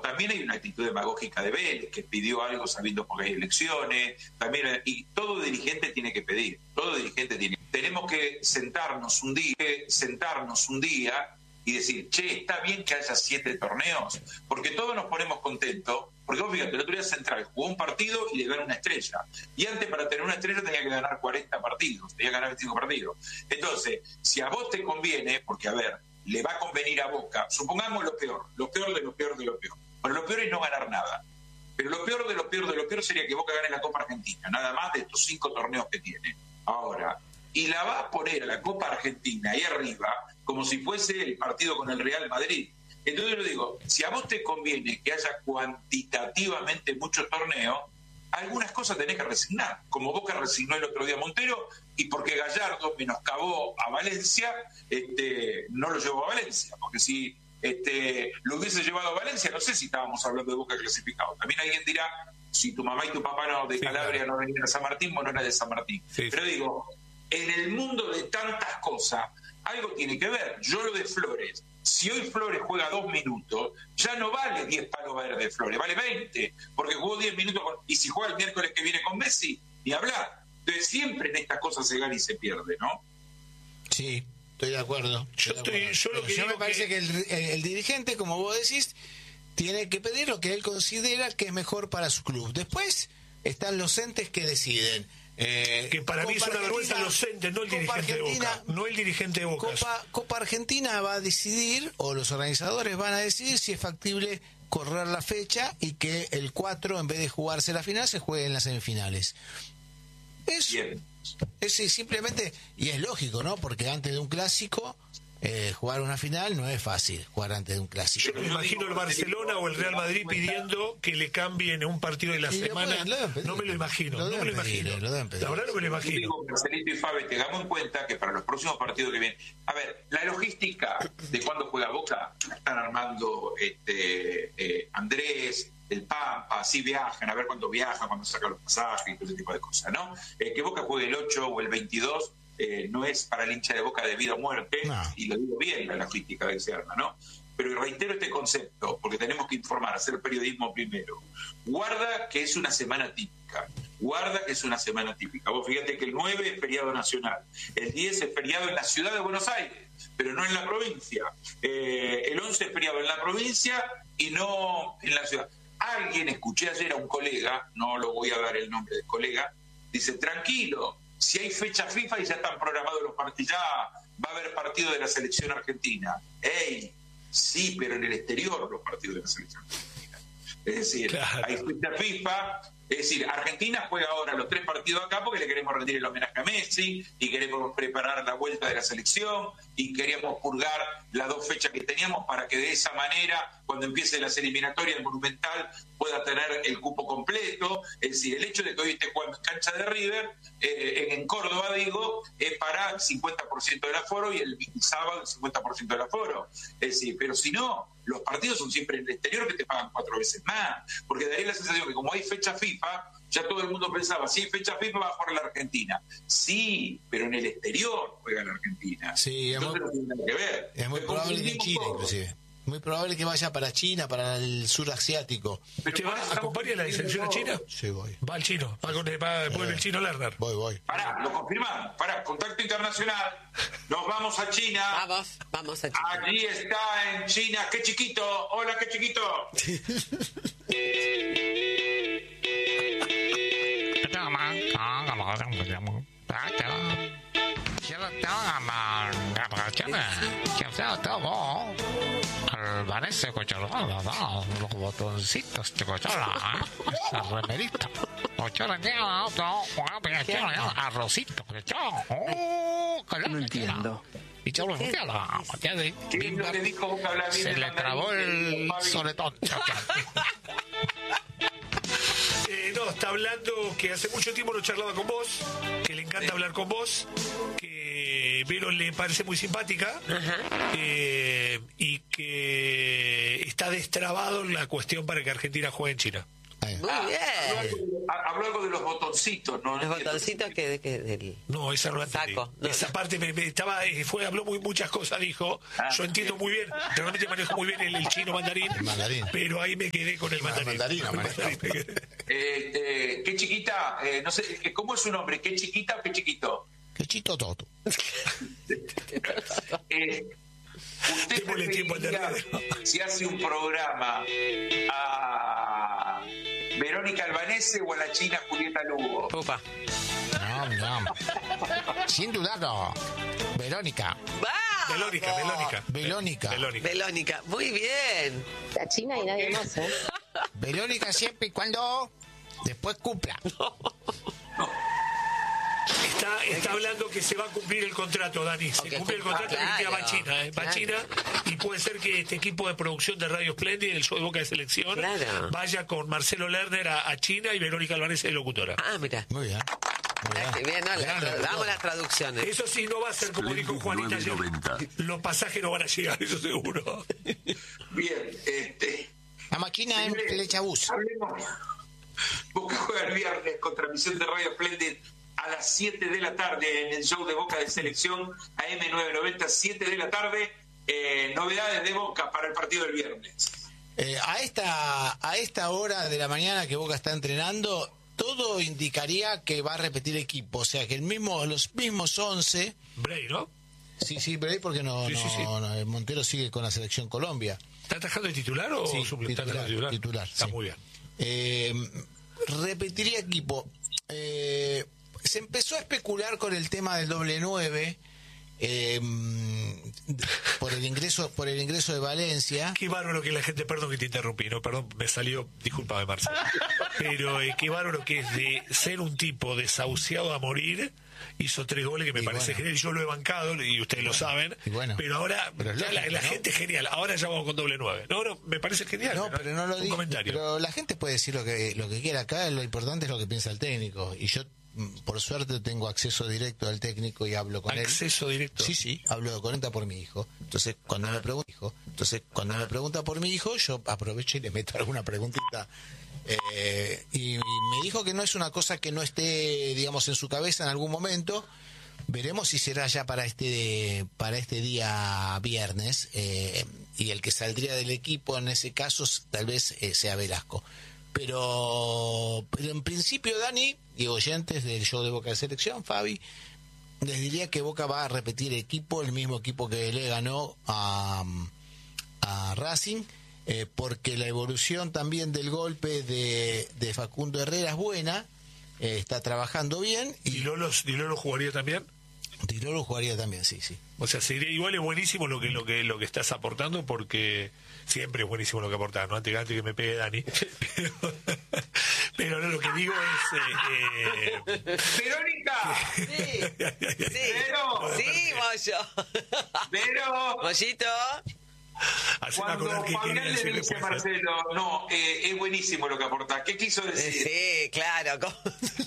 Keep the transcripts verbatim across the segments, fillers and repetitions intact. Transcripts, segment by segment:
también hay una actitud demagógica de Vélez, que pidió algo sabiendo porque hay elecciones, también, y todo dirigente tiene que pedir, todo dirigente tiene. Tenemos que sentarnos un día, sentarnos un día y decir, che, está bien que haya siete torneos, porque todos nos ponemos contentos, porque vos fíjate, el otro día Central jugó un partido y le ganó una estrella, y antes para tener una estrella tenía que ganar cuarenta partidos, tenía que ganar veinticinco partidos. Entonces, si a vos te conviene, porque a ver, le va a convenir a Boca, supongamos lo peor, lo peor de lo peor de lo peor, pero lo peor es no ganar nada, pero lo peor de lo peor de lo peor sería que Boca gane la Copa Argentina, nada más de estos cinco torneos que tiene. Ahora, y la va a poner a la Copa Argentina ahí arriba como si fuese el partido con el Real Madrid. Entonces yo le digo, si a vos te conviene que haya cuantitativamente muchos torneos, algunas cosas tenés que resignar, como Boca resignó el otro día a Montero, y porque Gallardo menoscabó a Valencia, este, no lo llevó a Valencia, porque si este, lo hubiese llevado a Valencia, no sé si estábamos hablando de Boca clasificado. También alguien dirá, si tu mamá y tu papá no de Calabria sí, claro. no venían a San Martín, vos no eras de San Martín. Sí, Pero sí. digo, en el mundo de tantas cosas, algo tiene que ver. Yo lo de Flores, si hoy Flores juega dos minutos, ya no vale diez palos verdes Flores, vale veinte, porque jugó diez minutos, con, y si juega el miércoles que viene con Messi, ni hablar. Entonces siempre en estas cosas se gana y se pierde, ¿no? Sí, estoy de acuerdo. Estoy yo, de acuerdo. Estoy, yo, lo que yo me parece que, que el, el, el dirigente, como vos decís, tiene que pedir lo que él considera que es mejor para su club. Después están los entes que deciden. Eh, que para mí es una vergüenza los entes, no el Copa dirigente Argentina, de Boca, no el dirigente de Boca. Copa, Copa Argentina va a decidir, o los organizadores van a decidir si es factible correr la fecha y que el cuatro, en vez de jugarse la final, se juegue en las semifinales. Es, es simplemente, y es lógico, ¿no? Porque antes de un clásico, eh, jugar una final no es fácil, jugar antes de un clásico. Yo me imagino el Barcelona o el Real Madrid pidiendo que le cambien un partido de la y semana. Pueden, no me lo imagino, lo no me lo imagino. Pedir, lo la verdad no me lo imagino. Digo, Marcelito y Fabe, tengamos en cuenta que para los próximos partidos que vienen, a ver, la logística de cuando juega Boca la están armando este eh, Andrés, el Pampa, así viajan, a ver cuándo viajan, cuándo sacan los pasajes y todo ese tipo de cosas, ¿no? Eh, que Boca juegue el ocho o el veintidós Eh, no es para el hincha de Boca de vida o muerte, no. Y lo digo bien, la logística de que se arma, ¿no? Pero reitero este concepto, porque tenemos que informar, hacer periodismo primero. Guarda que es una semana típica, guarda que es una semana típica. Vos fíjate que el nueve es feriado nacional, el diez es feriado en la ciudad de Buenos Aires, pero no en la provincia. Eh, el once es feriado en la provincia y no en la ciudad. Alguien, escuché ayer a un colega, no lo voy a dar el nombre del colega, dice, tranquilo, si hay fecha FIFA y ya están programados los partidos, ya va a haber partido de la selección argentina. ¡Ey! Sí, pero en el exterior los partidos de la selección argentina. Es decir, claro. Hay fecha FIFA, es decir, Argentina juega ahora los tres partidos acá porque le queremos rendir el homenaje a Messi y queremos preparar la vuelta de la selección y queríamos purgar las dos fechas que teníamos para que de esa manera, cuando empiece las eliminatorias, el Monumental pueda tener el cupo completo. Es decir, el hecho de que hoy esté jugando en cancha de River, eh, en Córdoba, digo, es para el cincuenta por ciento del aforo y el sábado el cincuenta por ciento del aforo. Es decir, pero si no, los partidos son siempre en el exterior que te pagan cuatro veces más, porque daría la sensación que como hay fecha FIFA, ya todo el mundo pensaba, si hay fecha FIFA va a jugar la Argentina. Sí, pero en el exterior juega la Argentina. Sí, es Entonces muy, no tiene nada que ver. Es muy probable que China, todo. Inclusive. Muy probable que vaya para China, para el sur asiático. ¿Usted va, acompaña la selección a China? Sí, voy. Va al chino, va con el, va, eh, el chino Lerner. Voy, voy. Pará, lo confirmamos. Pará, contacto internacional. Nos vamos a China. Vamos, vamos a China. Allí está en China. ¡Qué chiquito! Hola, qué chiquito. Parece cochorrada, ¿no? Los botoncitos de cochorra, la remerita. Cochorra, arrocito, no entiendo. Y chorro, se le trabó el soletón. Eh, no, está hablando que hace mucho tiempo no charlaba con vos, que le encanta sí. hablar con vos, que Vero le parece muy simpática, eh, y que está destrabado en la cuestión para que Argentina juegue en China. Ahí. Muy Ah, bien. habló, algo, habló algo de los botoncitos, ¿no? Los botoncitos que, que del No, esa no la entendí. saco. No, Esa no. parte me, me estaba, eh, fue, habló muy, muchas cosas, dijo. Ah. Yo entiendo muy bien, realmente manejo muy bien el, el chino mandarín, El mandarín. pero ahí me quedé con el mandarín. mandarino, El manejo. mandarín me quedé. Este, qué chiquita, eh, no sé, eh, ¿cómo es su nombre? ¿Qué chiquita o qué chiquito? Qué chito toto. Eh, ¿Usted Démosle tiempo al preferiría, terreno. si hace un programa, a Verónica Albanese o a la china Julieta Lugo? Upa. No, no. Sin dudarlo. Verónica. ¡Vamos! Melónica, Melónica. Velónica. Melónica. Melónica, muy bien. La China y nadie más, ¿eh? Verónica siempre y cuando después cumpla. Está, está hablando que se va a cumplir el contrato, Dani. Se Ok, cumple el contrato claro, que queda va China, ¿eh? Va claro. China, y puede ser que este equipo de producción de Radio Splendid, el show de Boca de Selección, Claro. vaya con Marcelo Lerner a, a China y Verónica Albanese de locutora. Ah, mira. Muy bien. Muy Ah, qué bien, ¿no? La- Gran damos locutor. las traducciones. Eso sí, no va a ser como dijo Juanita ayer. Los pasajes no van a llegar, eso seguro. Bien, este, La máquina en Telechabús. hablemos. Boca juega el viernes con transmisión de Radio Splendid a las siete de la tarde en el show de Boca de Selección A M novecientos noventa, siete de la tarde. Eh, novedades de Boca para el partido del viernes. Eh, a esta a esta hora de la mañana que Boca está entrenando, todo indicaría que va a repetir equipo, o sea que el mismo los mismos once. Bray, ¿no? Sí, sí, pero ahí porque no, Sí, no, sí, sí. no, el Montero sigue con la selección Colombia. ¿Está atajando de titular o Sí, suplente? titular, Está titular, Está sí. muy bien. Eh, repetiría equipo. Eh, se empezó a especular con el tema del doble nueve eh, por el ingreso por el ingreso de Valencia. Qué bárbaro que la gente, perdón que te interrumpí, no, perdón, me salió, discúlpame Marcelo, pero eh, qué bárbaro que es de ser un tipo desahuciado a morir, hizo tres goles que me Y parece bueno. genial, yo lo he bancado y ustedes lo saben, y bueno. pero ahora Pero es ya la, lógico, la ¿no? gente es genial, ahora ya vamos con doble nueve, no, no, me parece genial, No, pero no lo un digo. comentario. Pero la gente puede decir lo que lo que quiera acá, lo importante es lo que piensa el técnico. Y yo, mm, por suerte, tengo acceso directo al técnico y hablo con él. Acceso directo. Sí, sí, hablo con él por mi hijo. Entonces, cuando me pregunta, hijo, entonces cuando me pregunta por mi hijo, yo aprovecho y le meto alguna preguntita. Eh, y, y me dijo que no es una cosa que no esté, digamos, en su cabeza en algún momento. Veremos si será ya para este para este día viernes, eh, y el que saldría del equipo en ese caso tal vez eh, sea Velasco. Pero, pero en principio, Dani y oyentes del show de Boca de Selección, Fabi, les diría que Boca va a repetir equipo, el mismo equipo que le ganó a, a Racing, eh, porque la evolución también del golpe de, de Facundo Herrera es buena, eh, está trabajando bien, ¿Y y Lolo, y Lolo jugaría también? Tirolo jugaría también, sí, sí. O sea, sería igual es buenísimo lo que lo que lo que estás aportando, porque siempre es buenísimo lo que aportás, no antes, antes que me pegue Dani. Pero, pero no, lo que digo es eh, eh, ¡Verónica! Sí, sí, Pero- sí, Moyo. Pero Mollito. hacerme cuando acordar que Fabián quería le decir dice a después. Marcelo, no, eh, es buenísimo lo que aportás. ¿Qué quiso decir? Sí, claro. Como,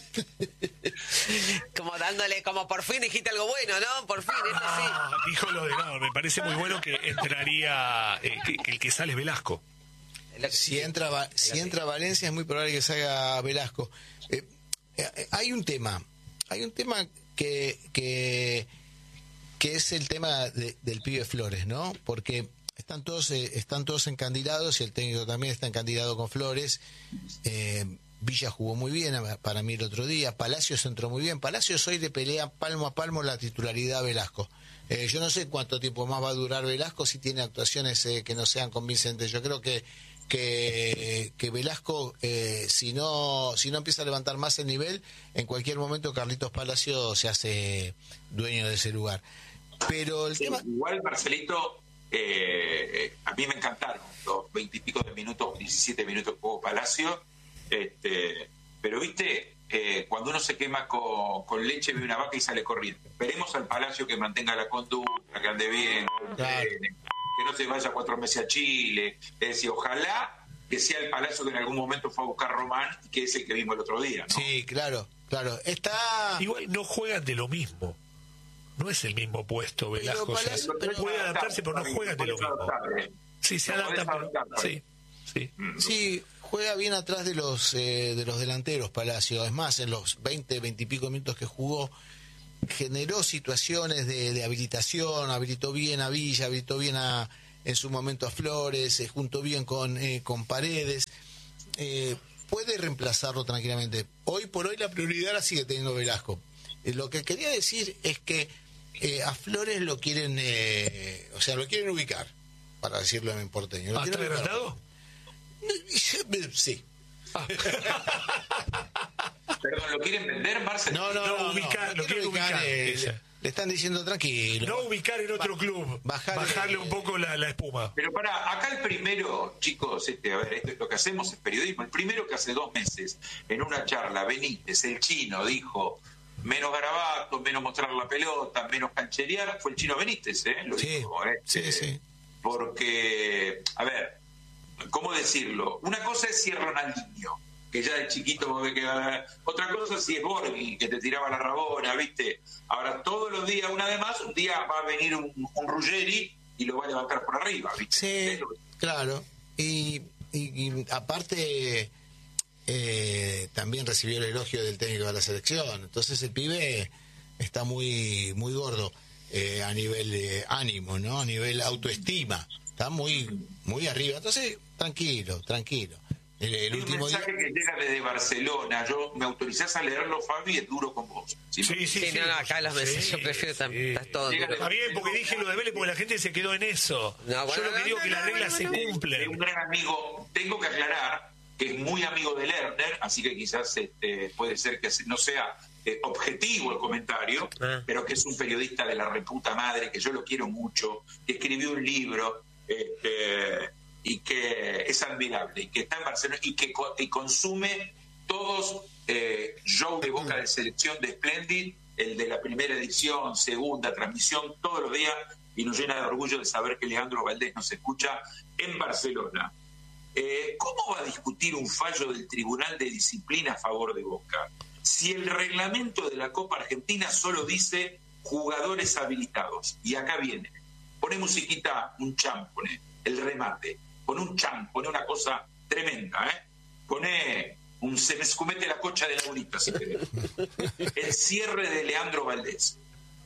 como dándole, como por fin dijiste algo bueno, ¿no? Por fin, eso sí. Ah, dijo lo de no, me parece muy bueno que entraría eh, que, que el que sale es Velasco. Si entra Va- si entra Valencia es muy probable que salga Velasco. Eh, eh, hay un tema, hay un tema que que, que es el tema de- del pibe Flores, ¿no? Porque están todos eh, están todos encandilados y el técnico también está encandilado con Flores. Eh, Villa jugó muy bien para mí el otro día, Palacios entró muy bien. Palacios hoy le pelea palmo a palmo la titularidad a Velasco. Eh, yo no sé cuánto tiempo más va a durar Velasco si tiene actuaciones eh, que no sean convincentes. Yo creo que que, que Velasco, eh, si no si no empieza a levantar más el nivel, en cualquier momento Carlitos Palacios se hace dueño de ese lugar. Pero el Sí, tema... igual, Marcelito, eh, a mí me encantaron los veintipico de minutos, diecisiete minutos que jugó Palacio. Este, pero viste, eh, cuando uno se quema con, con leche, ve una vaca y sale corriendo. Esperemos al Palacio que mantenga la conducta, que ande bien, Claro. eh, que no se vaya cuatro meses a Chile. Es decir, ojalá que sea el Palacio que en algún momento fue a buscar Román y que es el que vimos el otro día, ¿no? Sí, claro, claro. Está... Igual no juegan de lo mismo. No es el mismo puesto Velasco. O sea, Palacio- pero- puede adaptarse, pero no juegan de lo mismo. Sí, se Lo podés adaptan. adaptar, pero- sí. Sí. Sí, juega bien atrás de los eh, de los delanteros Palacio. Es más, en los veinte, veinte y pico minutos que jugó, generó situaciones de, de habilitación, habilitó bien a Villa, habilitó bien a, en su momento a Flores, se juntó bien con, eh, con Paredes. Eh, puede reemplazarlo tranquilamente. Hoy por hoy la prioridad la sigue teniendo Velasco. Eh, lo que quería decir es que eh, a Flores lo quieren, eh, o sea, lo quieren ubicar, para decirlo en porteño. ¿Lo ¿Está quieren ubicar? adelantado? Sí. Perdón, ¿lo quieren vender, Marcel? No, no, No, no, ubicar, no, lo quieren ubicar, eh, dice. le, le están diciendo tranquilo. No ubicar en otro club, bajarle- bajarle un poco la, la espuma. Pero para acá el primero, chicos, este, a ver, esto es lo que hacemos es periodismo. El primero que hace dos meses, en una charla, Benítez, el chino, dijo menos garabato, menos mostrar la pelota, menos cancherear, fue el chino Benítez, ¿eh? Lo Sí, dijo, ¿eh? sí, sí. Porque, a ver, ¿cómo decirlo? Una cosa es si es Ronaldinho, que ya de chiquito vos ves que va- otra cosa si es Borghi, que te tiraba la rabona, ¿viste? Ahora todos los días, una vez más, un día va a venir un, un Ruggeri y lo va a levantar por arriba, ¿viste? Sí, Es lo que- claro. Y, y- y aparte, eh, también recibió el elogio del técnico de la selección. Entonces el pibe está muy, muy gordo eh, a nivel eh, ánimo, ¿no? A nivel autoestima. Está muy, muy arriba. Entonces, tranquilo, tranquilo. El, el Hay un último día. mensaje que llega desde Barcelona. Yo me autorizás a leerlo, Fabi, es duro con vos. ¿Sí? Sí, sí, Sí, sí. no, no, acá los mensajes Sí, yo prefiero sí. también. Estás todo Llega- duro. Está bien, porque dije lo de Vélez, porque la gente se quedó en eso. No, bueno, Yo lo que no, digo no, que las no, reglas no, se no. De un cumplen. gran amigo, tengo que aclarar que es muy amigo de Lerner, así que quizás este, puede ser que no sea eh, objetivo el comentario, Ah. pero que es un periodista de la reputa madre, que yo lo quiero mucho, que escribió un libro este, y que es admirable, y que está en Barcelona y que co- y consume todos eh, show de Boca de selección de Splendid, el de la primera edición, segunda, transmisión, todos los días, y nos llena de orgullo de saber que Leandro Valdés nos escucha en Barcelona. Eh, ¿Cómo va a discutir un fallo del Tribunal de Disciplina a favor de Boca si el reglamento de la Copa Argentina solo dice jugadores habilitados? Y acá viene, pone musiquita, un cham, pone el remate, pone un cham, pone una cosa tremenda, ¿eh? Pone un se me escumete la cocha de Laurita, si querés. El cierre de Leandro Valdés.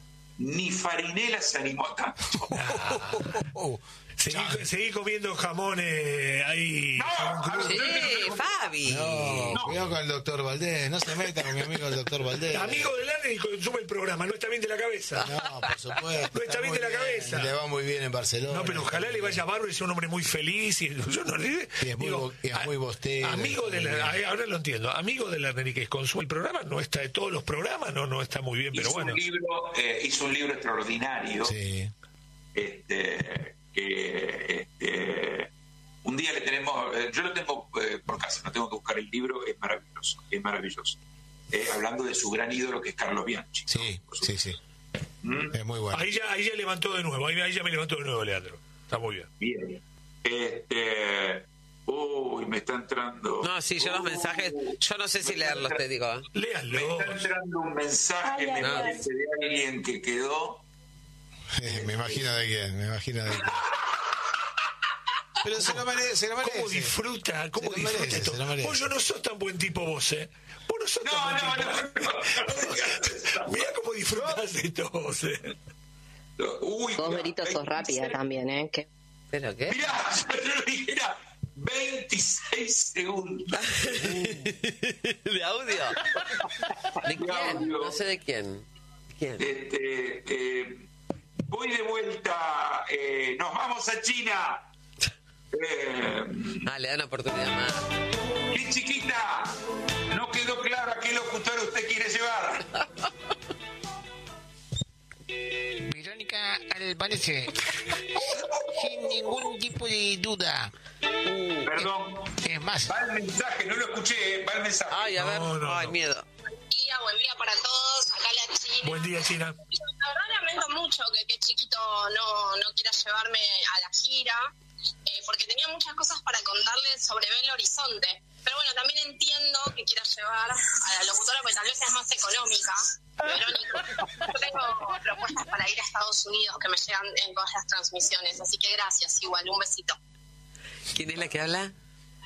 Ni Farinela se animó a tanto. Oh, Seguí, seguí comiendo jamón eh, ahí. No, jamón crudo. Sí, Fabi. no, cuidado con el doctor Valdés. No se meta con mi amigo el doctor Valdés. Amigo del Arne y consume el programa, no está bien de la cabeza. No, por supuesto. No está bien muy de la cabeza. Le va muy bien en Barcelona. No, pero ojalá le vaya bárbaro y sea un hombre muy feliz. Y yo no le Y es muy bo- y es muy bostero, Amigo está de muy la, bien. ahora lo entiendo. Amigo de la que consume el programa, no está de todos los programas, no, no está muy bien, pero hizo, bueno. un libro, eh, hizo un libro extraordinario. Sí. este, que este, un día le tenemos, eh, yo lo tengo eh, por casa, no tengo que buscar el libro, es maravilloso, es maravilloso. Eh, hablando de su gran ídolo que es Carlos Bianchi. Sí, Por sí, supuesto. sí. ¿Mm? Es muy bueno. Ahí ya, ahí ya levantó de nuevo, ahí, ahí ya me levantó de nuevo, Leandro. Está muy bien. Bien. Este, uy, me está entrando. No, sí, yo los Uy, mensajes, yo no sé si leerlos, te digo. ¿eh? Me Léanlo. está entrando un mensaje, me ay, parece, de alguien que quedó. me imagino de quién, me imagino de quién. Pero se lo merece, se lo merece. ¿Cómo disfruta? ¿Cómo Se lo disfruta merece, esto? se lo merece. Vos yo no sos tan buen tipo vos, ¿eh? Vos no sos No, tan no, buen tipo. no, no. Mirá cómo disfrutás de esto vos, ¿eh? Uy, Vos, mirá, Berito, sos veintiséis rápida también, ¿eh? ¿Qué? ¿Pero qué? Mirá, yo lo dije, era veintiséis segundos. ¿De audio? ¿De quién? audio. No sé de quién. ¿Quién? Este, eh, voy de vuelta, eh, nos vamos a China. Eh, Ah, le dan una oportunidad más. ¡Qué chiquita! No quedó claro a qué locutor usted quiere llevar. Verónica Albanese. Sin ningún tipo de duda. Perdón, Es más, va el mensaje, no lo escuché, eh, va el mensaje. Ay, a ver. No, no, Ay, no. miedo. Buen día, buen día para todos. Acá la China. Buen día, China. La verdad lamento mucho que, que Chiquito no, no quiera llevarme a la gira, eh, porque tenía muchas cosas para contarles sobre Belo Horizonte. Pero bueno, también entiendo que quiera llevar a la locutora, porque tal vez es más económica. Verónica, yo tengo propuestas para ir a Estados Unidos que me llegan en todas las transmisiones, así que gracias, igual, un besito. ¿Quién es la que habla?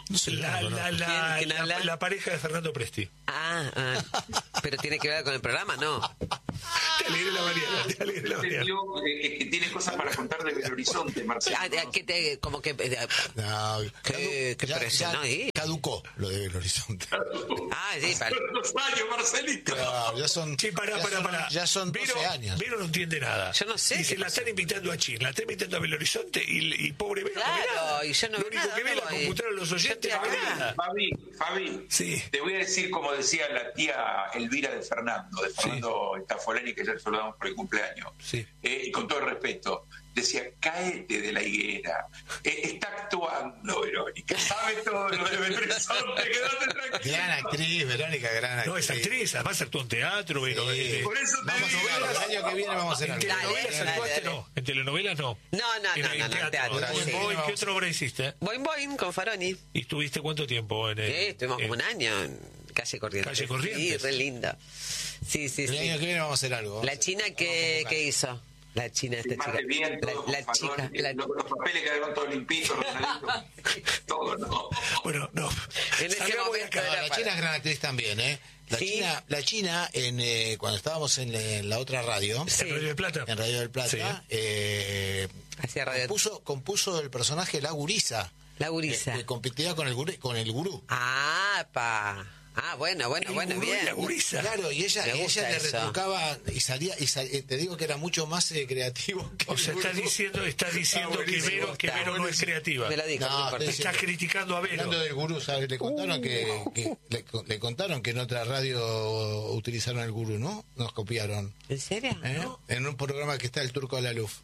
No sé, La, no, no. la, la, ¿Quién- quién la- habla? la pareja de Fernando Presti. Ah, ah. Pero tiene que ver con el programa, ¿no? Te alegré la mañana, te alegré la mañana. Entendió que, que- que tiene cosas para contar de Belo Horizonte, Marcelo. Ah, ¿no? que te, como que... eh, No, Qué- qué ya- presión ya ahí. caducó lo de Belo Horizonte. Ah, sí, para... Los años, Marcelito. Claro, ya son, Sí, pará, ya pará, son- pará. ya son doce Vero, años. Vero no entiende nada. Yo no sé Dice, qué la pasó. están invitando a Chile, la están invitando a Belo Horizonte y, y pobre Vero no ve Claro, nada. y yo no Lo veo único nada, que ve no es la voy. computadora de los Yo oyentes. estoy no ve acá. nada. Fabi, Fabi, Sí. te voy a decir como decía la tía Elvira de Fernando, de Fernando Tafolani, que ya saludamos por el cumpleaños. Sí. Eh, y con todo el respeto, decía, cáete de la higuera. Eh, está actuando, Verónica. Sabe todo lo de Belo Horizonte, quédate tranquila. Gran actriz, Verónica, gran actriz. No, es actriz, además actuó en teatro. Vero, Sí. eh, Por eso te Vamos a digo. ver, el año que viene vamos a hacer en algo. telenovelas Dale, actuaste, dale, dale. no. En telenovelas no. No, no, En- no, en no, no, teatro. teatro, En sí. Boy, ¿qué Vamos. otra obra hiciste? Boing Boing con Faroni. ¿Y estuviste cuánto tiempo en el, Sí, estuvimos en- como un año en Calle Corrientes. Calle Corrientes. Sí, re linda. Sí, sí, El sí. año que viene vamos a hacer algo. vamos La a- china, vamos a ¿qué, convocar. ¿qué hizo? La china, esta chica. Filmaste bien todo La, con la Faroni, chica. La, los, los papeles quedaron todos limpitos, Ronaldito. Todo, ¿no? Bueno, no. En ese Salgamos de momento acá. No, era la para- China es gran actriz también, ¿eh? La Sí. China, la China en, eh, cuando estábamos en, la- en la otra radio, ¿En Sí. Radio del Plata? en Radio del Plata, Sí. eh, Hacía radio. compuso, compuso el personaje La Gurisa, La gurisa. que, que competía con el, gurú- con el gurú. Ah, pa. Ah, bueno, bueno, El bueno, gurú y bien. la gurisa. Claro, y ella, Me y gusta ella le eso. retrucaba y salía, y sal- eh, te digo que era mucho más eh, creativo que O sea, el estás gurú. diciendo, estás diciendo que buenísimo, Vero, que está Vero no es buenísimo. creativa. Me lo dijo, No, no, importa. estoy Estás criticando a Vero. Hablando del gurú, ¿sabes? Le contaron que, Uh. que- le, le contaron que en otra radio utilizaron el gurú, ¿no? Nos copiaron. ¿En serio? ¿eh? En un programa que está el Turco de la Luz.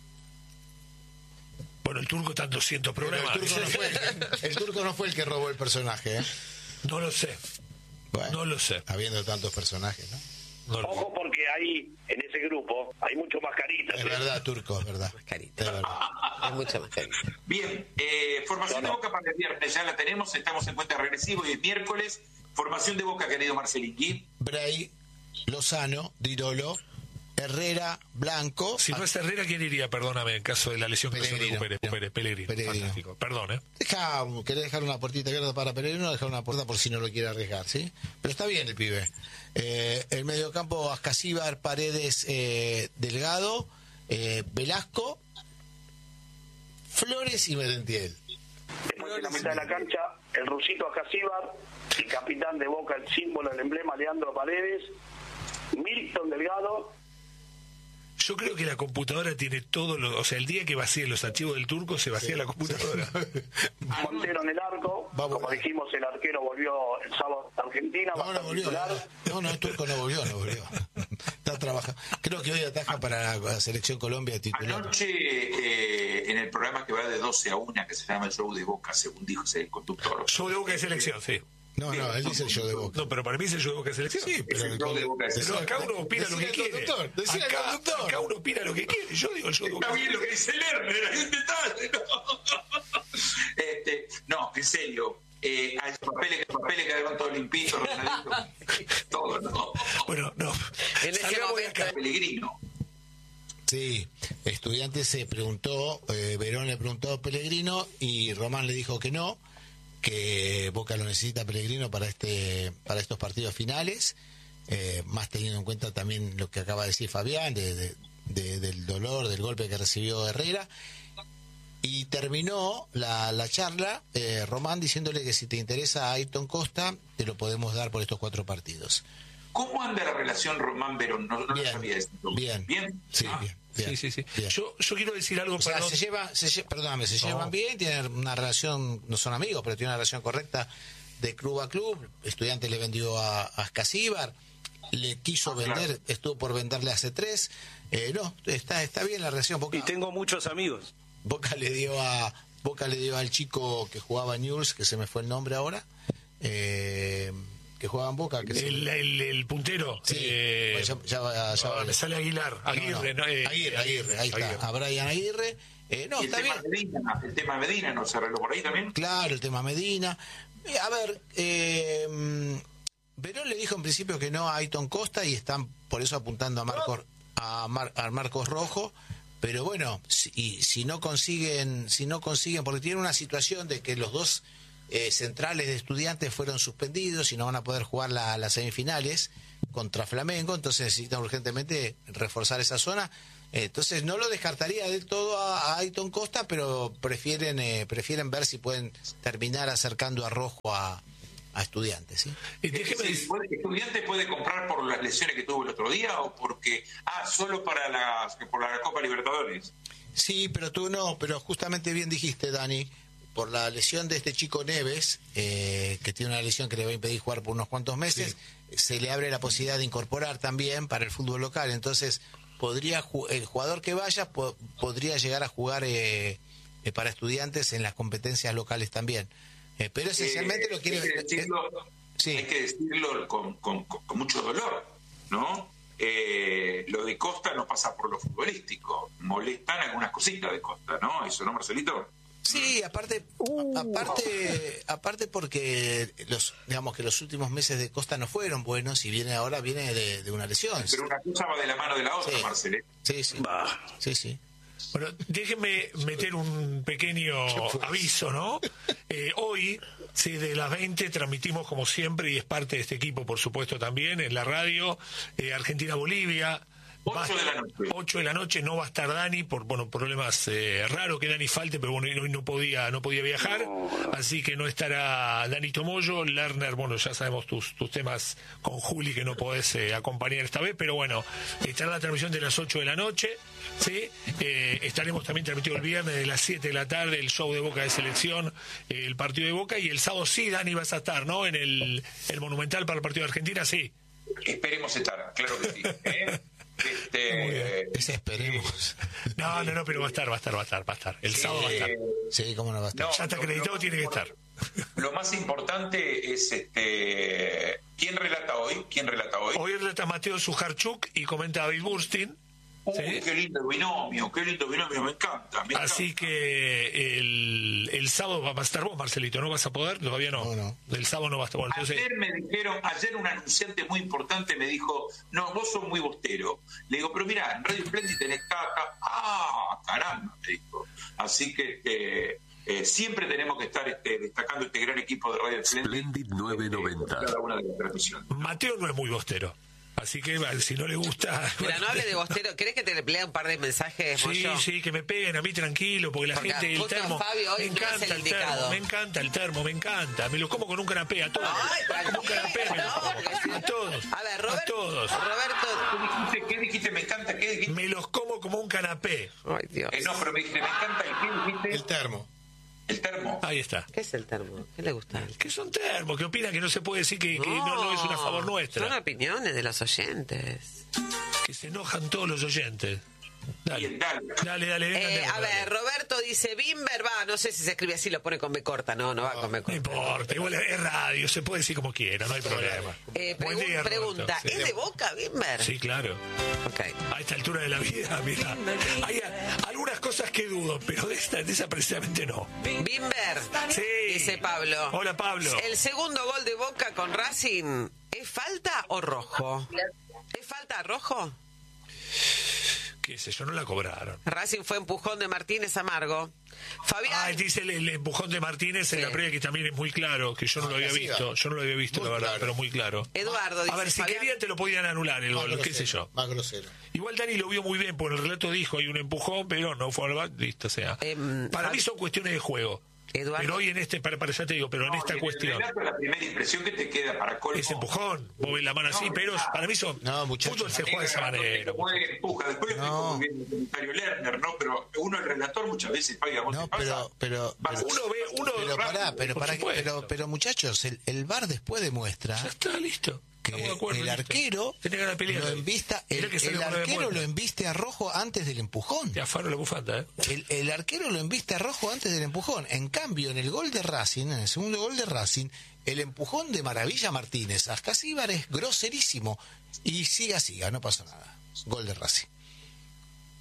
Bueno, el turco está en doscientos Pero el programas. turco, no fue el, que, el turco no fue el que robó el personaje, ¿eh? No lo sé. Bueno, No lo sé. habiendo tantos personajes, ¿no? No lo sé. Ojo porque ahí, en ese grupo, hay mucho mascaritas. Es ¿eh? verdad, Turco, es verdad. Mascarita. Es verdad. Es mucho más cariño. Bien, eh, formación de Boca para el viernes, ya la tenemos, estamos en cuenta regresiva y es miércoles. Formación de Boca, querido Marcelín. Bray, Lozano, Dirolo, Herrera, Blanco. Si no es Herrera, ¿quién iría? Perdóname, en caso de la lesión que no se Pellegrino. recupere. recupere. Pellegrino. Pellegrino. Fantástico. Perdón, ¿eh? Deja, querés dejar una puertita abierta para Pellegrino, dejar una puerta por si no lo quiere arriesgar, ¿sí? Pero está bien el pibe. Eh, el mediocampo, Ascasíbar, Paredes, eh, Delgado, eh, Velasco, Flores y Merentiel. Después en la mitad de la cancha, el rusito Acasíbar, el capitán de Boca, el símbolo, el emblema, Leandro Paredes, Milton Delgado, Yo creo que la computadora tiene todo lo... O sea, el día que vacíe los archivos del turco, se vacía la computadora. Montero en el arco. Vamos. Como dijimos, el arquero volvió el sábado a Argentina. va a No, no estar volvió. titular. No, no, el Turco no volvió, no volvió. Está trabajando. Creo que hoy ataja para la Selección Colombia titular. Anoche, eh, en el programa que va de doce a una, que se llama el show de Boca, según dijo el conductor. Show de Boca de selección, sí. No, no, él dice el show de Boca. No, pero para mí es el show de Boca de selección. Sí, pero el show de Boca de Pero selección. acá uno opina lo que Decile al quiere. conductor, decile al Acá, conductor. acá uno opina lo que quiere. Yo digo el show de Boca. Está bien lo que dice Lerner, hay un detalle, ¿no? Este, no, en serio. Eh, hay papeles, papeles quedaron todos limpitos, Ronaldito. Todo, ¿no? Bueno, no. En ese Salgamos de momento- acá. Pellegrino. Sí, Estudiantes se preguntó, eh, Verón le preguntó a Pellegrino y Román le dijo que no, que Boca lo necesita a Pellegrino para este para estos partidos finales, eh, más teniendo en cuenta también lo que acaba de decir Fabián, de, de- de- del dolor, del golpe que recibió Herrera. Y terminó la, la charla, eh, Román, diciéndole que si te interesa a Ayrton Costa, te lo podemos dar por estos cuatro partidos. ¿Cómo anda la relación Román-Verón? No, no lo Bien, sabía esto. bien, ¿Bien? sí, Ah, bien, bien, Sí, sí, sí. bien. Yo, yo quiero decir algo O sea, para... se lleva, se lle- perdóname, se No. llevan bien, tienen una relación, no son amigos, pero tienen una relación correcta de club a club. Estudiante le vendió a, a Ascasíbar, le quiso Ah, vender, claro. estuvo por venderle hace tres. Eh, no, está está bien la relación. Boca, Y tengo muchos amigos. Boca le dio a Boca le dio al chico que jugaba en Newell's, que se me fue el nombre ahora, eh, que jugaba en Boca, que se- El, el, el puntero. Sí, eh, pues ya- ya va- ya ah, va- me sale Aguilar. No, Aguirre, no, no, eh, Aguirre, Aguirre, ahí Aguirre. está, a Brian Aguirre. Eh, no, y el está bien. tema Medina, el tema Medina no se arregló por ahí también. Claro, el tema Medina. Eh, A ver, eh, mm, Verón le dijo en principio que no a Ayton Costa y están por eso apuntando a Marcos a, Mar- a Marcos Rojo, pero bueno, si, y si no consiguen, si no consiguen, porque tiene una situación de que los dos eh, centrales de Estudiantes fueron suspendidos y no van a poder jugar la, las semifinales contra Flamengo, entonces necesitan urgentemente reforzar esa zona. Eh, entonces no lo descartaría del todo a, a Ayton Costa, pero prefieren eh, prefieren ver si pueden terminar acercando a Rojo a, a Estudiantes, ¿sí? Y déjeme, sí, ¿Estudiantes puede comprar por las lesiones que tuvo el otro día o porque ah solo para la por la Copa Libertadores? Sí, pero tú no, pero justamente bien dijiste, Dani, por la lesión de este chico Neves, eh, que tiene una lesión que le va a impedir jugar por unos cuantos meses, sí, se le abre la posibilidad de incorporar también para el fútbol local. Entonces, podría el jugador que vaya po, podría llegar a jugar eh, eh, para Estudiantes en las competencias locales también. Eh, pero esencialmente eh, lo quiere... Hay que decirlo, eh, sí. hay que decirlo con, con, con mucho dolor, ¿no? Eh, lo de Costa no pasa por lo futbolístico. Molestan algunas cositas de Costa, ¿no? Eso, ¿no, Marcelito? Sí, aparte, uh. aparte, aparte porque los, digamos que los últimos meses de Costa no fueron buenos y viene ahora viene de, de una lesión. Pero una cosa va de la mano de la otra, sí. Marcelo. Sí, sí. Bah. Sí, sí. Bueno, déjenme meter un pequeño aviso, ¿no? Eh, hoy, sí, de las veinte transmitimos como siempre, y es parte de este equipo, por supuesto, también, en la radio, eh, Argentina-Bolivia. ocho de la noche. ocho de la noche no va a estar Dani por bueno problemas eh, raros que Dani falte, pero bueno, hoy no podía no podía viajar, no. Así que no estará Dani Tomoyo. Lerner, bueno, ya sabemos tus tus temas con Juli que no podés eh, acompañar esta vez, pero bueno, estará la transmisión de las ocho de la noche, ¿sí? Eh, estaremos también transmitiendo el viernes de las siete de la tarde el show de Boca de Selección, eh, el partido de Boca, y el sábado sí, Dani, vas a estar, ¿no? En el, el Monumental para el partido de Argentina, sí. Esperemos estar, claro que sí, ¿eh? Este, Ese esperemos. No, no, no, pero va a estar, va a estar, va a estar, va a estar. El sí, sábado va a estar. Sí, cómo no va a estar. No, ya está acreditado, lo, tiene que estar. Lo más importante es este ¿quién relata hoy? ¿Quién relata hoy? Hoy relata Mateo Sujarchuk y comenta David Burstin. Uy, ¿sí? Qué lindo binomio, qué lindo binomio, me encanta. Me Así encanta. que el, el sábado va a estar vos, Marcelito, ¿no vas a poder? Todavía no. no, no. El sábado no vas a estar. Bueno, entonces... Ayer me dijeron, ayer un anunciante muy importante me dijo, no, vos sos muy bostero. Le digo, pero mirá, en Radio Splendid tenés caca. Ah, caramba, me dijo. Así que eh, eh, siempre tenemos que estar este, destacando este gran equipo de Radio Splendid. Splendid novecientos noventa. Cada una de las transmisiones. Mateo no es muy bostero. Así que si no le gusta... Mira, bueno, no hable de bostero. ¿Querés que te le lea un par de mensajes, Sí, Moyo? sí, que me peguen a mí tranquilo, porque la porque gente... el termo, Fabio, hoy me encanta el, el termo, me encanta el termo, me encanta. Me lo como con un canapé, a todos. Ay, como un canapé, me lo como. No, a todos. A ver, Robert, a todos. Roberto... ¿Qué dijiste? ¿Qué dijiste? Me encanta, ¿qué dijiste? Me los como como un canapé. Ay, Dios. Eh, no, pero me dijiste, me encanta el qué dijiste. El termo. El termo. Ahí está. ¿Qué es el termo? ¿Qué le gusta? ¿Qué son termos? ¿Qué opinan que no se puede decir que, que no, no, no es una favor nuestra? Son opiniones de los oyentes. Que se enojan todos los oyentes. Dale, Bien, dale, dale, dale. Venga, eh, dale, a dale. ver, Roberto dice, Bimber va, no sé si se escribe así, lo pone con B corta, no, no va con B corta. No importa, igual es radio, se puede decir como quiera, no hay problema. Eh, Buen pregun- día, pregunta, Roberto. ¿es de Boca, Bimber? Sí, claro. Okay. A esta altura de la vida, mira, hay a- algunas cosas que dudo, pero de esta, de esa precisamente no. Bimber, Sí. dice Pablo. Hola, Pablo. El segundo gol de Boca con Racing, ¿es falta o rojo? ¿Es falta rojo? Qué sé yo, no la cobraron. Racing fue empujón de Martínez Amargo. Fabián. Ah, dice el, el empujón de Martínez en Sí. la previa, que también es muy claro, que yo no lo había sí, visto, yo no lo había visto, muy la verdad, claro. pero muy claro. Eduardo dice, A ver, si Fabián, querían te lo podían anular el Más gol, qué grosero, sé yo. Más grosero. Igual Dani lo vio muy bien, porque el relato dijo, hay un empujón, pero no fue al bar, listo, o sea. Em, Para Fab- mí son cuestiones de juego. Eduardo. Pero hoy en este, para, para ya te digo, pero en No, esta el cuestión, relato, la primera impresión que te queda para colmo. es empujón, vos ves la mano así, No, pero no. para mí son, No, muchachos. fútbol se juega de esa manera. Mueve, empuja. Después lo No. explico muy bien el comentario Lerner, ¿no? Pero uno, el relator, muchas veces paga vos No, te pasa. pero, pero, Va, pero, Uno ve, uno pero pará, pero, por pará, supuesto. pero, pero muchachos, el, el V A R después demuestra Ya está, listo. que Estamos de acuerdo, el listo. arquero Tenía ganas de pelear. lo envista, Mirá el, que salió el con nueve arquero vueltas. lo embiste a rojo antes del empujón. Te afano la bufanda, ¿eh? El, el arquero lo embiste a rojo antes del empujón. En cambio, en el gol de Racing, en el segundo gol de Racing, el empujón de Maravilla Martínez a Ascasíbar es groserísimo. Y siga, siga, no pasó nada. Gol de Racing.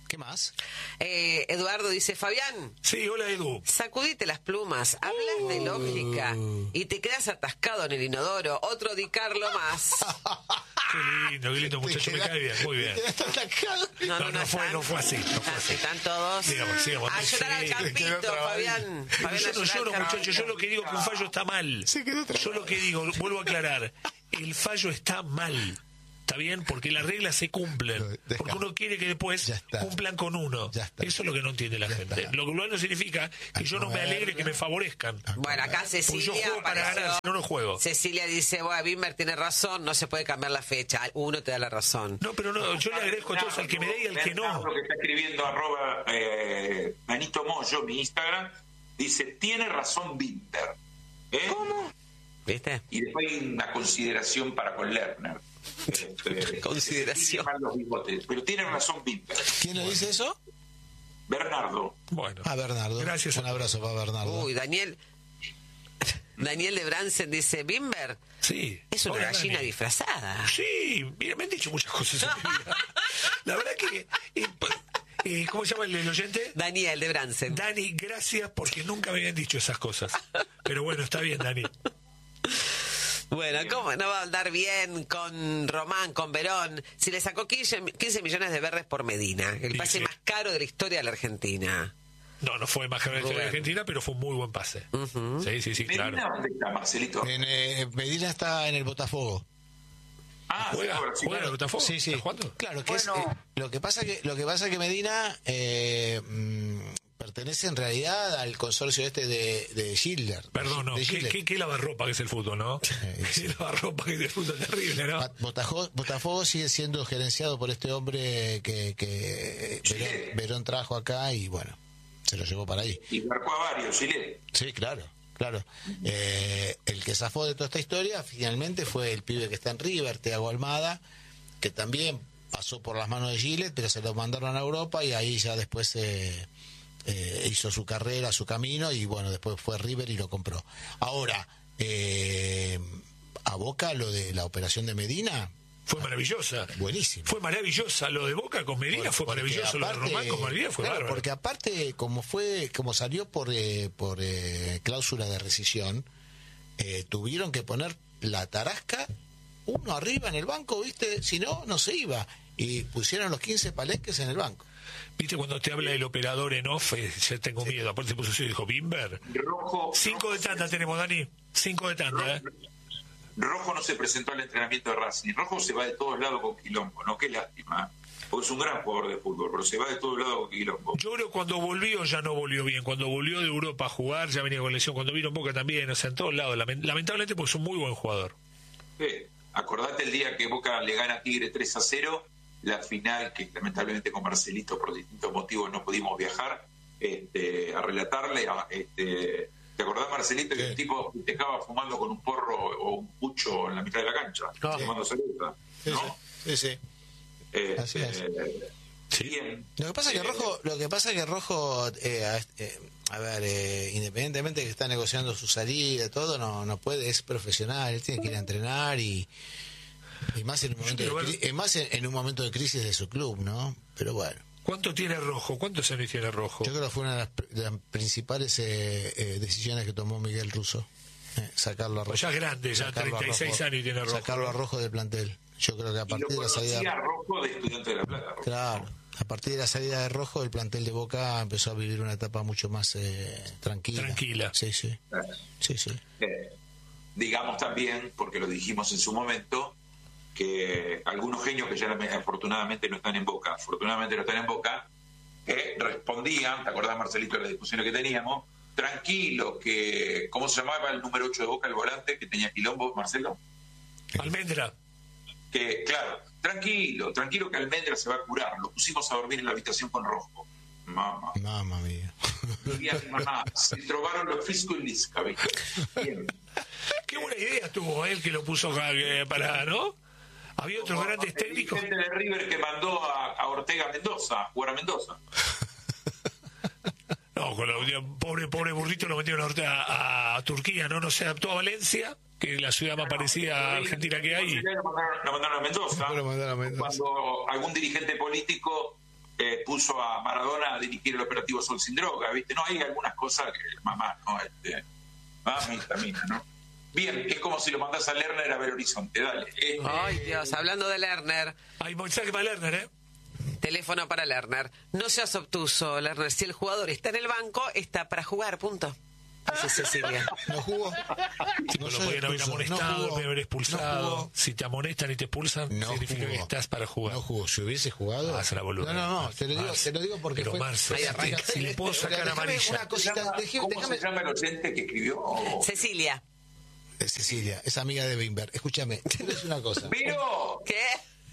¿Qué más? Eh, Eduardo dice, Fabián. Sí, hola Edu. Sacudite las plumas, hablas uh. de lógica y te quedas atascado en el inodoro. Otro Di Carlo más. Qué lindo, qué lindo muchacho, me cae bien, muy bien. No, no, no, no, no fue, no fue así. No fue así. Están todos Digamos, sigamos, a llorar al campito, Fabián. Fabián yo no lloro, muchachos, yo lo que digo es que un fallo está mal. Yo lo que digo, vuelvo a aclarar, el fallo está mal. ¿Está bien? Porque las reglas se cumplen. Deja. Porque uno quiere que después cumplan con uno. Eso es lo que no entiende la ya gente. Está. Lo cual no significa que yo no me alegre que me favorezcan. Bueno, acá Cecilia yo juego para ganar, si no, no juego. Cecilia dice, bueno, Bimber tiene razón, no se puede cambiar la fecha. Uno te da la razón. No, pero no, yo le agradezco a todos al que me dé y al que no. Lo que está escribiendo arroba eh, Manito Moyo, mi Instagram, dice, tiene razón Bimber. ¿Eh? ¿Cómo? ¿Viste? Y después hay una consideración para con Lerner. Este, consideración pero tiene razón Bimber. ¿Quién le dice eso? Bernardo. Bueno, a Bernardo, gracias. Un abrazo para Bernardo. Uy, Daniel Daniel de Bransen dice, Bimber sí, es una gallina Dani. disfrazada. Sí, mira, me han dicho muchas cosas. La verdad que eh, eh, ¿cómo se llama el, el oyente? Daniel de Bransen. Dani, gracias porque nunca me habían dicho esas cosas. Pero bueno, está bien, Dani. Bueno, ¿cómo no va a andar bien con Román, con Verón? Si le sacó quince millones de verdes por Medina, el sí, pase sí. más caro de la historia de la Argentina. No, no fue más caro de la historia de Argentina, pero fue un muy buen pase. Uh-huh. Sí, sí, sí, Medina, claro. ¿dónde está, Marcelito? En, eh, Medina está en el Botafogo. Ah, juega, sí, juega en el Botafogo. Sí, sí. ¿Está jugando? Claro, que bueno. es, eh, lo que pasa que lo que pasa que Medina eh, mmm, pertenece en realidad al consorcio este de, de Schindler. Perdón, no, de ¿Qué, qué, qué lavarropa que es el fútbol, ¿no? Eh, sí. Qué lavarropa que es el fútbol terrible, ¿no? Botafogo, Botafogo sigue siendo gerenciado por este hombre que, que Verón, Verón trajo acá y bueno, se lo llevó para ahí. Y marcó a varios, Chile. Sí, claro, claro. Eh, el que zafó de toda esta historia finalmente fue el pibe que está en River, Thiago Almada, que también pasó por las manos de Gillett, pero se lo mandaron a Europa y ahí ya después eh, eh, hizo su carrera, su camino y bueno, después fue River y lo compró. Ahora, eh, a Boca lo de la operación de Medina... Fue maravillosa. Buenísimo. Fue maravillosa. Lo de Boca con Medina Por, fue maravilloso. Aparte, lo de Román con Medina fue claro, bárbaro. porque aparte, como fue, como salió por eh, por eh, cláusula de rescisión, eh, tuvieron que poner la tarasca uno arriba en el banco, ¿viste? Si no, no se iba. Y pusieron los quince palenques en el banco. ¿Viste cuando te habla el operador en off? Eh, ya tengo sí. miedo. Aparte puso y dijo, Bimber. Rojo. Cinco de tanda tenemos, Dani. Cinco de tanda, ¿eh? Rojo no se presentó al entrenamiento de Racing. Rojo se va de todos lados con quilombo, ¿no? Qué lástima. Porque es un gran jugador de fútbol, pero se va de todos lados con quilombo. Yo creo que cuando volvió ya no volvió bien. Cuando volvió de Europa a jugar ya venía con lesión. Cuando vino en Boca también, o sea, en todos lados. Lamentablemente porque es un muy buen jugador. Sí. Acordate el día que Boca le gana a Tigre tres a cero, la final que lamentablemente con Marcelito por distintos motivos no pudimos viajar este, a relatarle a... Este, ¿te acordás, Marcelito, que sí. el tipo festejaba fumando con un porro o un pucho en la mitad de la cancha? No. Fumando cerveza, sí, ¿no? Sí, sí. Eh, Así es. Eh, sí. Bien. Lo que pasa es que Rojo, lo que pasa es que Rojo, eh, eh, a ver, eh, independientemente de que está negociando su salida, todo, no, no puede, es profesional, él tiene que ir a entrenar y, y más en un momento, de, ver... eh, más en, en un momento de crisis de su club, ¿no? Pero bueno. ¿Cuánto tiene Rojo? ¿Cuántos años tiene Rojo? Yo creo que fue una de las, de las principales eh, eh, decisiones que tomó Miguel Russo. Eh, sacarlo a Rojo. Pues ya es grande, ya treinta y seis años tiene Rojo. Sacarlo a Rojo del plantel. Yo creo que a partir de la salida... Rojo de Estudiante de La Plata. Rojo. Claro. A partir de la salida de Rojo, el plantel de Boca empezó a vivir una etapa mucho más eh, tranquila. Tranquila. Sí, sí. Eh. Sí, sí. Eh, digamos también, porque lo dijimos en su momento, que algunos genios que ya afortunadamente no están en Boca, afortunadamente no están en Boca, eh, respondían, ¿te acordás, Marcelito, de las discusiones que teníamos? Tranquilo, que... ¿Cómo se llamaba el número ocho de Boca, el volante, que tenía quilombo, Marcelo? Almendra. Que, claro, tranquilo, tranquilo que Almendra se va a curar. Lo pusimos a dormir en la habitación con Rojo. Mamá. Mamá mía. Mamá. Se trobaron los fiscos y lisca, ¿viste? Bien. Qué buena idea tuvo él que lo puso para, ¿no? Había otros Como grandes técnicos. El de River que mandó a, a Ortega Mendoza, a jugar a Mendoza. No, con lo, pobre pobre burrito lo metieron a, Ortega, a, a Turquía, ¿no? No se adaptó a Valencia, que es la ciudad más parecida a Argentina que hay. Lo mandaron, lo mandaron a Mendoza. Lo mandaron a Mendoza. Cuando algún dirigente político eh, puso a Maradona a dirigir el operativo Sol Sin Droga, ¿viste? No, hay algunas cosas que, mamá, ¿no? Este, mamita, mía, ¿no? Bien, es como si lo mandás a Lerner a Belo Horizonte, dale. Este, Ay, Dios, hablando de Lerner. Hay mensaje para Lerner, ¿eh? Teléfono para Lerner. No seas obtuso, Lerner. Si el jugador está en el banco, está para jugar, punto. Dice Cecilia. ¿No jugó? No lo pueden haber amonestado, no pueden haber expulsado. No si te amonestan y te expulsan, no significa jugó. que estás para jugar. No jugó. Si hubiese jugado. Ah, la boluda. No, no, no. Te lo digo, te lo digo porque. Pero fue... Marce, si, si le puedo sacar amarilla. Una cosita, dejé, ¿Cómo déjame... se llama el oyente que escribió? Cecilia. Cecilia, es amiga de Weinberg. Escúchame, te voy a decir una cosa. ¡Vero! ¿Qué?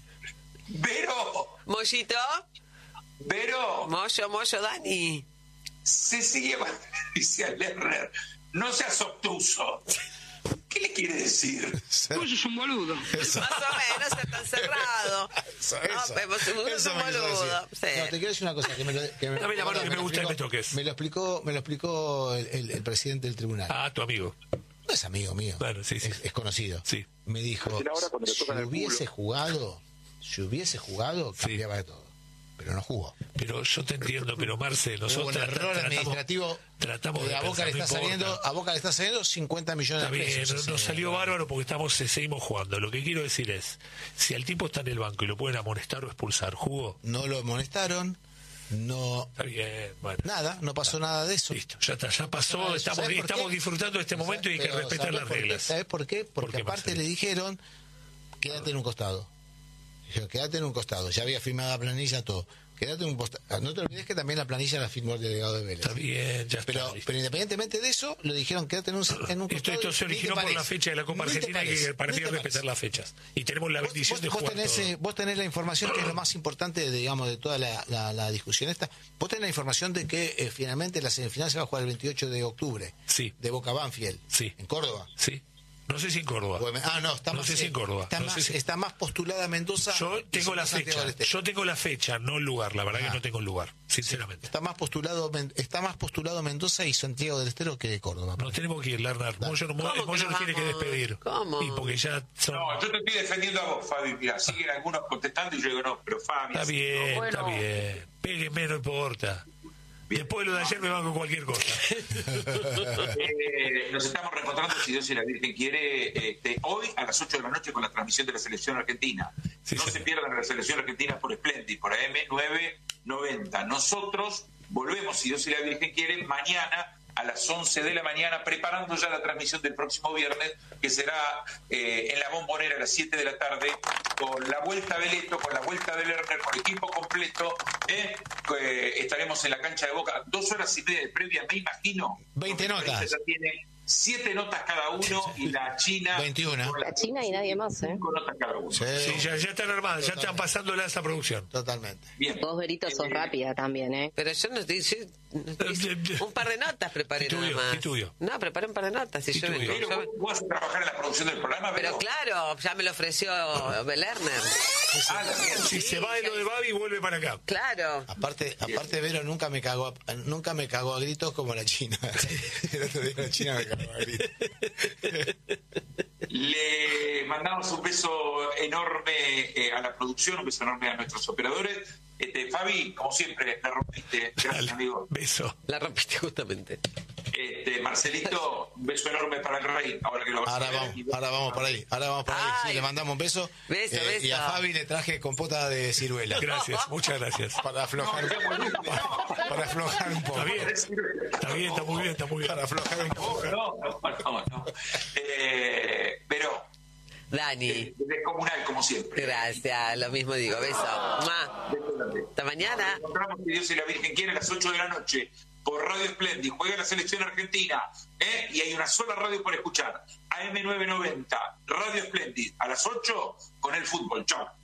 ¡Vero! ¿Mollito? ¡Vero! Mollo, mollo, Dani. Cecilia dice a Lerner, no seas obtuso. ¿Qué le quiere decir? Vos sos un boludo. Eso. Más o menos, está encerrado. Eso, no, eso. pero vos sos un boludo. Sí. No, te quiero decir una cosa. Que me lo, que me, Dame la mano que me, me gusta que me toques. Me lo explicó, me lo explicó el, el, el presidente del tribunal. Ah, tu amigo. No es amigo mío. Claro, sí, sí. Es, es conocido. Sí. Me dijo, si hubiese jugado, si hubiese jugado, cambiaba sí. de todo. Pero no jugó. Pero yo te entiendo, pero Marce, nosotros hubo un error tratamos, administrativo. Tratamos de a Boca pensar, le está no saliendo, a Boca le está saliendo cincuenta millones está de pesos. Bien, nos salió bárbaro porque estamos seguimos jugando. Lo que quiero decir es, si el tipo está en el banco y lo pueden amonestar o expulsar, ¿jugó? No lo amonestaron. No, está bien, bueno. Nada, no pasó está. nada de eso. Listo, ya está, ya pasó, estamos, estamos disfrutando de este momento y hay que respetar las reglas. ¿Sabes por qué? Porque ¿Por qué, aparte Marcelo? Le dijeron, quédate en un costado. Dijeron, quédate en un costado. Ya había firmado la planilla, todo. Quédate en un costado. No te olvides que también la planilla la firmó el delegado de Vélez. Está bien, ya está. Pero, pero independientemente de eso, le dijeron, quédate en un, en un esto, costado. Esto se originó por la fecha de la Copa Argentina y que para mí es respetar las fechas. Y tenemos la bendición vos, de vos jugar tenés, todo. Vos tenés la información que es lo más importante, digamos, de toda la, la, la discusión esta. Vos tenés la información de que eh, finalmente la semifinal se va a jugar el veintiocho de octubre. Sí. De Boca Banfield. Sí. En Córdoba. Sí. No sé si en Córdoba. Ah, no, está no más, sé si en Córdoba. Está, no más, sé si... está más postulada Mendoza. Yo tengo la fecha. Este. Yo tengo la fecha, no el lugar. La verdad ah. que no tengo el lugar, sinceramente. Está más postulado está más postulado Mendoza y Santiago del Estero que de Córdoba. Nos tenemos que ir, Lerner. Moyo no, Moyo nos tiene que despedir. ¿Cómo? Y porque ya son... No, yo te estoy defendiendo a vos, Fabi. Mira, siguen algunos contestando y yo digo, no, pero Fabi... Está bien, no, bueno. está bien. Péguenme, no importa. Bien. Después de lo de ayer me van con cualquier cosa. eh, nos estamos reencontrando, si Dios y la Virgen quiere, este, hoy a las ocho de la noche con la transmisión de la Selección Argentina. Sí, no sí. se pierdan la Selección Argentina por Splendid, por A M nueve noventa. Nosotros volvemos, si Dios y la Virgen quiere, mañana a las once de la mañana, preparando ya la transmisión del próximo viernes, que será eh, en la Bombonera a las siete de la tarde, con la vuelta de Leto, con la vuelta de Lerner, con el equipo completo. Eh, eh, estaremos en la cancha de Boca, dos horas y media de previa, me imagino. veinte notas. Ya tiene siete notas cada uno y la China... veintiuna. La, la China y nadie más, ¿eh? Cinco notas cada uno. Sí, sí ya, ya están armadas, ya están pasándola a esa producción. Totalmente. Bien. Vos, Verito, sos eh, rápida también, ¿eh? Pero yo no estoy... Yo, no, un par de notas preparé tituyo, nada más. Tituyo. No, preparé un par de notas. Y yo, pero yo, vos, vos vas a trabajar en la producción del programa, pero, pero claro, ya me lo ofreció Lerner. Ah, si sí, se va de lo de Babi, vuelve para acá. Claro. Aparte, aparte Vero nunca me cagó, a, nunca me cagó a gritos como la China. El otro día la China me cagó a gritos. Le mandamos un beso enorme eh, a la producción, un beso enorme a nuestros operadores. Este, Fabi, como siempre, la rompiste. Gracias, Dale, amigo. Beso. La rompiste justamente. Este, Marcelito, un beso enorme para el rey. Ahora que lo vas ahora a ver, vamos, ahora vamos por ahí. Ahora vamos por ahí. Sí, le mandamos un beso. Beso, eh, beso. Y a Fabi le traje compota de ciruela. Gracias, muchas gracias. Para aflojar, no, no, para, para aflojar un poco. Está bien, está bien, está muy bien, está muy bien. Para aflojar un poco. No, no, no. no. Eh, pero... Dani. Descomunal, como siempre. Gracias, lo mismo digo. Beso. ¡Mua! Hasta mañana. Nos encontramos, si Dios y la Virgen quiere, a las ocho de la noche por Radio Splendid. Juega la Selección Argentina. ¿eh? Y hay una sola radio por escuchar. A M nueve noventa, Radio Splendid. A las ocho con el fútbol. Chao.